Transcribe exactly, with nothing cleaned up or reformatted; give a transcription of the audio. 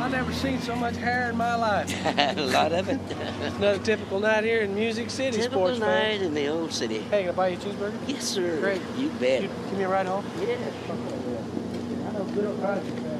I never seen so much hair in my life. A lot of it. Another typical night here in Music City, Typical sports night fan. in the old city. Hey, can I buy you a cheeseburger? Yes, sir. Great. You bet. You, give me a ride home? Yeah. I know good old Roger.